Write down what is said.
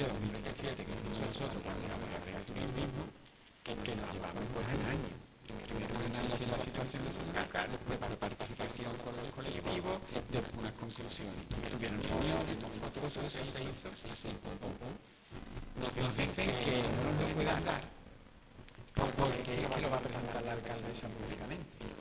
2017, que hicimos nosotros cuando llegamos a hacer el turismo, que nos llevamos pues un año. Primero un análisis de la situación de salud local, después de participación con los colectivos, después unas conclusiones. Tuvieron reuniones, todo eso se hizo, así, pum, pum, pum. Nos dicen que no nos lo puedan dar porque es que lo va a presentar la alcaldesa públicamente.